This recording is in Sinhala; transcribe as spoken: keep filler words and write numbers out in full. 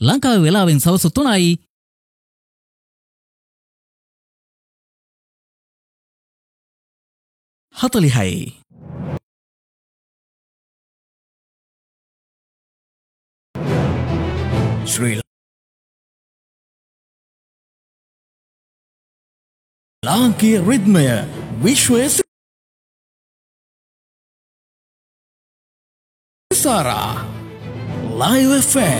ලංකාවේ වෙලාවෙන් සවස තුනයි. හතලිහයි. ශ්‍රී ලාංකීය රිද්මය විශ්වය සාරා ලයිව් එෆ් එම්